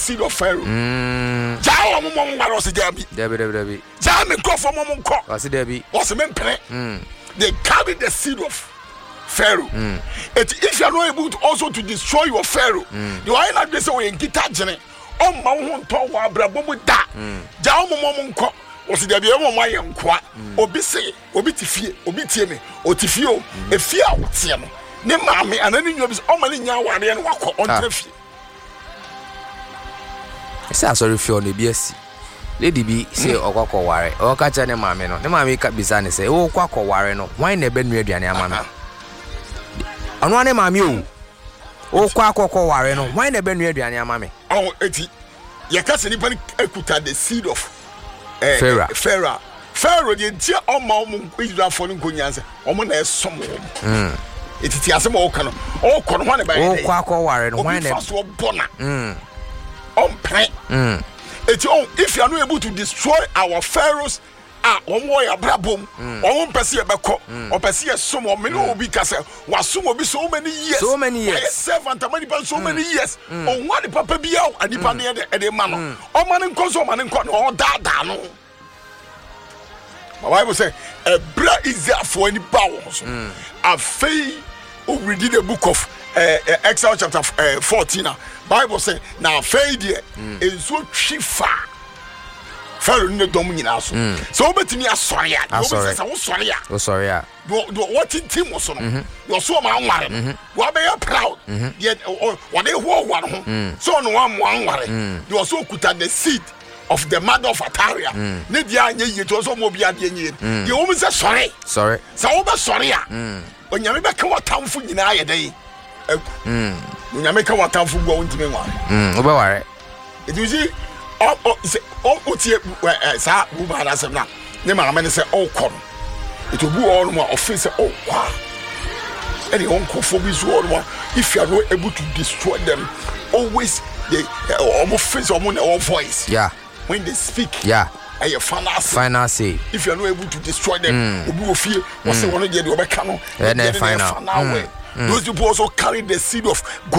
seed of Pharaoh. Jawa mum was Debbie. Jam and cough for mum cough. Was Debbie? Was a man pay. They carried the seed of Pharaoh. If you are not able to also to destroy your Pharaoh, you are not this way in Kitachene. Oh, Mount Towa, Brabomu da. Jawa mum cough. Was there be a my young qua? Obisi, Obitifie, Obitieme, Otifio, a fear of Tiam. Nemame, and then you have many young one and walk on the Say sorry for the BSc. Lady B say Okako Ware, or catch any mammy no. The mammy cut bizarre say, oh, Quaco Ware no. Why never near the Anamana? On one mammy, oh, Quaco Ware no. Why never near the Anamami? Oh, Etty, your cousin Equita, the seed of Pharaoh, the dear Mom, Israel for Nkunyansa, Omon some. It is as a more canon, all corner by Quaco Ware, why never so bonner. On plant. It's all if you are not able to destroy our pharaohs. One way a brabum, one Persia Bako, or Persia Sumo, Mino because was Sumo be so many years, servant, so many years, on one Papa Biao and the Pania and the man, or man and Conso man and Con, or Dano. My Bible say, a bra is there for any powers. A fay who read the book of Exodus chapter 14. Bible say, now fay there is so chifa. Pharaoh no dominion so bet me sorry what in team was on you so man you be proud yet what they hold one so no one you also put the seed of the mother of Ataria ne dia anye yi to so mo bia de anye the woman say sorry so be sorry when you be ka watamfo nyina ye dey when you ka watamfo go ntime wa obeware it you see tie sa woman asem na ne ma me say oh come it will be all more offense oh wow any uncle be so all if you are not able to destroy them always they offense or voice when they speak and your final say if you are not able to destroy them you will feel what's the one get the final those people also carry the seed of